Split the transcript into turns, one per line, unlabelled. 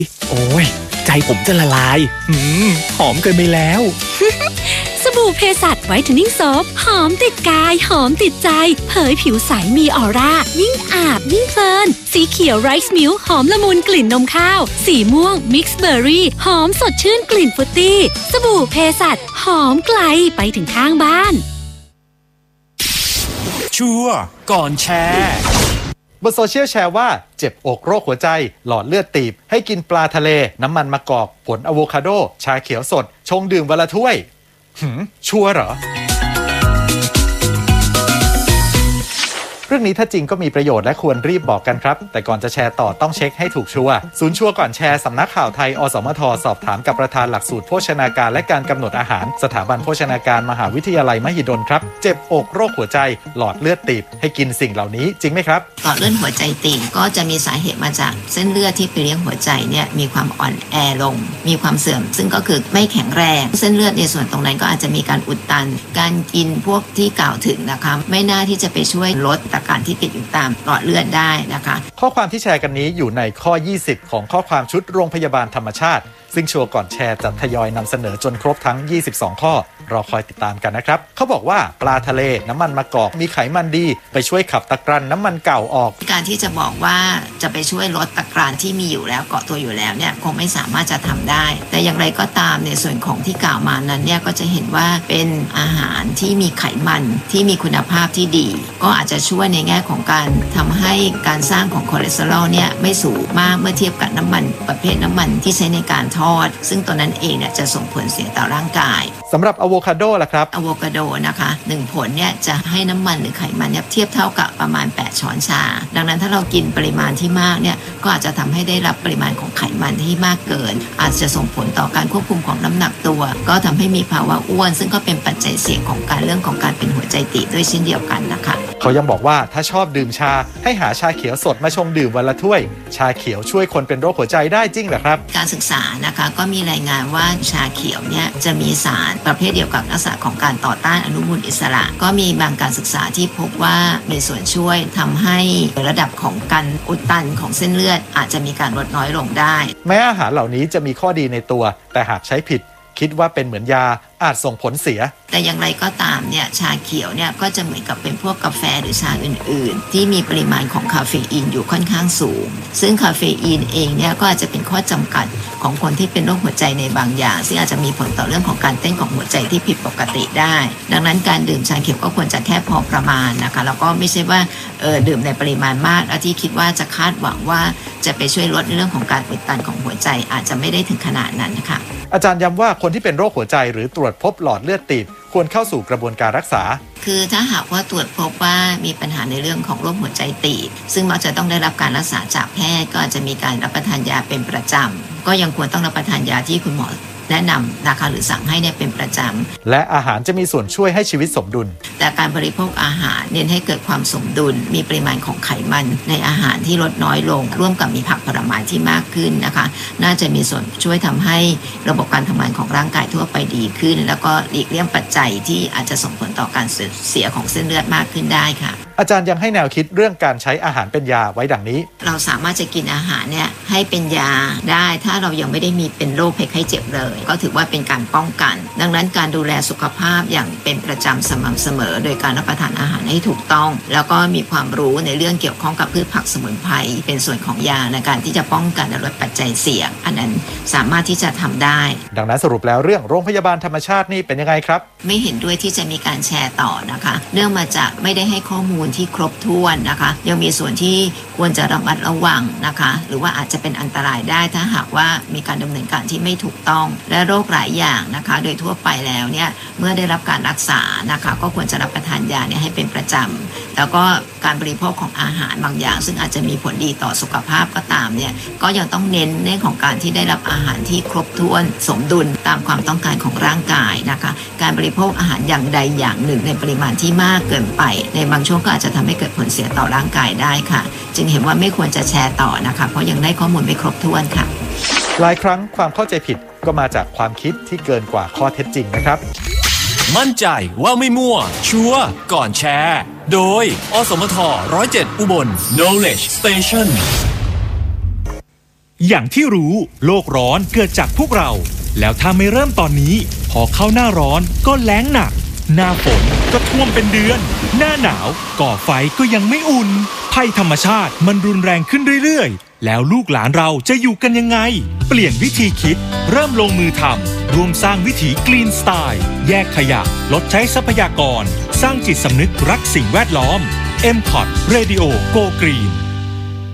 โอ้ยใจผมจะละลายหอมเกินไปแล้ว
สบู่เพสัชไวท์เทนนิ่งโซปหอมติดกายหอมติดใจเผยผิวใสมีออร่ายิ่งอาบยิ่งเพลินสีเขียวไรซ์มิลค์หอมละมุนกลิ่นนมข้าวสีม่วงมิกซ์เบอร์รี่หอมสดชื่นกลิ่นฟรุตตี้สบู่เพสัชหอมไกลไปถึงข้างบ้าน
ชัวร์ก่อนแชร์
บนโซเชียลแชร์ว่าเจ็บอกโรคหัวใจหลอดเลือดตีบให้กินปลาทะเลน้ำมันมะกอกผลอะโวคาโดชาเขียวสดชงดื่มวันละถ้วยชัวร์เหรอเรื่องนี้ถ้าจริงก็มีประโยชน์และควรรีบบอกกันครับแต่ก่อนจะแชร์ต่อต้องเช็คให้ถูกชัวร์ศูนย์ชัวร์ก่อนแชร์สำนักข่าวไทยอสมทสอบถามกับประธานหลักสูตรโภชนาการและการกำหนดอาหารสถาบันโภชนาการมหาวิทยาลัยมหิดลครับเจ็บอกโรคหัวใจหลอดเลือดตีบให้กินสิ่งเหล่านี้จริงไหมครับ
หลอดเลือดหัวใจตีบก็จะมีสาเหตุมาจากเส้นเลือดที่ไปเลี้ยงหัวใจเนี่ยมีความอ่อนแอลงมีความเสื่อมซึ่งก็คือไม่แข็งแรงเส้นเลือดในส่วนตรงนั้นก็อาจจะมีการอุดตันการกินพวกที่กล่าวถึงนะคะไม่น่าที่จะไปช่วยลดอาการที่ติดอยู่ตามหลอดเลือดได้นะคะ
ข้อความที่แชร์กันนี้อยู่ในข้อ20ของข้อความชุดโรงพยาบาลธรรมชาติซึ่งชัวร์ก่อนแชร์จะทยอยนำเสนอจนครบทั้ง22ข้อรอคอยติดตามกันนะครับเขาบอกว่าปลาทะเลน้ำมันมะกอกมีไขมันดีไปช่วยขับตะกรันน้ำมันเก่าออก
การที่จะบอกว่าจะไปช่วยลดตะกรันที่มีอยู่แล้วเกาะตัวอยู่แล้วเนี่ยคงไม่สามารถจะทำได้แต่อย่างไรก็ตามในส่วนของที่กล่าวมานั้นเนี่ยก็จะเห็นว่าเป็นอาหารที่มีไขมันที่มีคุณภาพที่ดีก็อาจจะช่วยในแง่ของการทำให้การสร้างของคอเลสเตอรอลเนี่ยไม่สูงมากเมื่อเทียบกับน้ำมันประเภทน้ำมันที่ใช้ในการทอดซึ่งตัวนั้นเองเนี่ยจะส่งผลเสียต่อร่างกาย
สำหรับอะโวคาโดล่ะครับ
อะโวคาโดนะคะ1ผลเนี่ยจะให้น้ำมันหรือไขมันเนี่ยเทียบเท่ากับประมาณ8ช้อนชาดังนั้นถ้าเรากินปริมาณที่มากเนี่ยก็อาจจะทำให้ได้รับปริมาณของไขมันที่มากเกินอาจจะส่งผลต่อการควบคุมของน้ำหนักตัวก็ทำให้มีภาวะอ้วนซึ่งก็เป็นปัจจัยเสี่ยงของการเรื่องของการเป็นหัวใจตีบด้วยเช่นเดียวกันนะคะ
เขายังบอกว่าถ้าชอบดื่มชาให้หาชาเขียวสดมาชงดื่มวันละถ้วยชาเขียวช่วยคนเป็นโรคหัวใจได้จริงเหรอครับ
การศึกษานะคะก็มีรายงานว่าชาเขียวเนี่ยจะมีสารประเภทเดียวกับลักษณะของการต่อต้านอนุมูลอิสระก็มีบางการศึกษาที่พบว่ามีส่วนช่วยทำให้ระดับของการอุดตันของเส้นเลือดอาจจะมีการลดน้อยลงได้
แม้อาหารเหล่านี้จะมีข้อดีในตัวแต่หากใช้ผิดคิดว่าเป็นเหมือนยาอาจส่งผลเสีย
แต่อย่างไรก็ตามเนี่ยชาเขียวเนี่ยก็จะเหมือนกับเป็นพวกกาแฟหรือชาอื่นๆที่มีปริมาณของคาเฟอีนอยู่ค่อนข้างสูงซึ่งคาเฟอีนเองเนี่ยก็อาจจะเป็นข้อจำกัดของคนที่เป็นโรคหัวใจในบางอย่างซึ่งอาจจะมีผลต่อเรื่องของการเต้นของหัวใจที่ผิดปกติได้ดังนั้นการดื่มชาเขียวก็ควรจะแค่พอประมาณนะคะแล้วก็ไม่ใช่ว่าดื่มในปริมาณมากแล้วที่คิดว่าจะคาดหวังว่าจะไปช่วยลดในเรื่องของการอุดตันของหัวใจอาจจะไม่ได้ถึงขนาดนั้นนะคะ
อาจารย์ย้ำว่าคนที่เป็นโรคหัวใจหรือตรวจพบหลอดเลือดตีบควรเข้าสู่กระบวนการรักษา
คือถ้าหากว่าตรวจพบว่ามีปัญหาในเรื่องของโรคหัวใจตีบซึ่งมักจะต้องได้รับการรักษาจากแพทย์ก็อาจจะมีการรับประทานยาเป็นประจำก็ยังควรต้องรับประทานยาที่คุณหมอแนะนำนะคะหรือสั่งให้เนี่ยเป็นประจ
ำและอาหารจะมีส่วนช่วยให้ชีวิตสมดุล
แต่การบริโภคอาหารเน้นให้เกิดความสมดุลมีปริมาณของไขมันในอาหารที่ลดน้อยลงร่วมกับมีผักผลไม้ที่มากขึ้นนะคะน่าจะมีส่วนช่วยทำให้ระบบการทำงานของร่างกายทั่วไปดีขึ้นแล้วก็หลีกเลี่ยงปัจจัยที่อาจจะส่งผลต่อการเสียของเส้นเลือดมากขึ้นได้ค่ะ
อาจารย์ยังให้แนวคิดเรื่องการใช้อาหารเป็นยาไว้ดังนี้
เราสามารถจะกินอาหารเนี่ยให้เป็นยาได้ถ้าเรายังไม่ได้มีเป็นโรคภัยไข้เจ็บเลยก็ถือว่าเป็นการป้องกันดังนั้นการดูแลสุขภาพอย่างเป็นประจำสม่ำเสมอโดยการรับประทานอาหารให้ถูกต้องแล้วก็มีความรู้ในเรื่องเกี่ยวข้องกับพืชผักสมุนไพรเป็นส่วนของยาในการที่จะป้องกันและลดปัจจัยเสี่ยงอันนั้นสามารถที่จะทำได้
ดังนั้นสรุปแล้วเรื่องโรงพยาบาลธรรมชาตินี่เป็นยังไงครับ
ไม่เห็นด้วยที่จะมีการแชร์ต่อนะคะเนื่องมาจากไม่ได้ให้ข้อมูลที่ครบถ้วนนะคะยังมีส่วนที่ควรจะระมัดระวังนะคะหรือว่าอาจจะเป็นอันตรายได้ถ้าหากว่ามีการดำเนินการที่ไม่ถูกต้องและโรคหลายอย่างนะคะโดยทั่วไปแล้วเนี่ยเมื่อได้รับการรักษานะคะก็ควรจะรับประทานยาเนี่ยให้เป็นประจำแล้วก็การบริโภคของอาหารบางอย่างซึ่งอาจจะมีผลดีต่อสุขภาพก็ตามเนี่ยก็ยังต้องเน้นเรื่องของการที่ได้รับอาหารที่ครบถ้วนสมดุลตามความต้องการของร่างกายนะคะการบริโภคอาหารอย่างใดอย่างหนึ่งในปริมาณที่มากเกินไปในบางช่วงก็อาจจะทำให้เกิดผลเสียต่อร่างกายได้ค่ะจึงเห็นว่าไม่ควรจะแชร์ต่อนะคะเพราะยังได้ข้อมูลไม่ครบถ้วนค่ะ
หลายครั้งความเข้าใจผิดก็มาจากความคิดที่เกินกว่าข้อเท็จจริงนะครับ
มั่นใจว่าไม่มั่วชัวร์ก่อนแชร์โดยอสมท107อุบล Knowledge Station
อย่างที่รู้โลกร้อนเกิดจากพวกเราแล้วถ้าไม่เริ่มตอนนี้พอเข้าหน้าร้อนก็แล้งหนักหน้าฝนก็ท่วมเป็นเดือนหน้าหนาวก่อไฟก็ยังไม่อุ่นภัยธรรมชาติมันรุนแรงขึ้นเรื่อยๆแล้วลูกหลานเราจะอยู่กันยังไงเปลี่ยนวิธีคิดเริ่มลงมือทำร่วมสร้างวิถีกรีนสไตล์แยกขยะลดใช้ทรัพยากรสร้างจิตสำนึกรักสิ่งแวดล้อม MCOT Radio Go Green